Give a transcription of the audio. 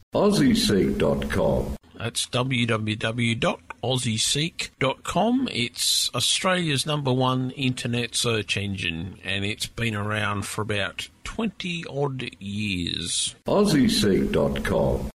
AussieSeek.com. That's www.aussieseek.com. It's Australia's #1 internet search engine, and it's been around for about 20-odd years. AussieSeek.com.